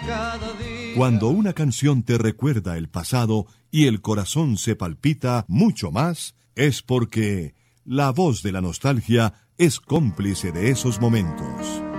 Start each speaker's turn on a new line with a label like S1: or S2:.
S1: cada día.
S2: Cuando una canción te recuerda el pasado y el corazón se palpita mucho más, es porque la voz de la nostalgia es cómplice de esos momentos.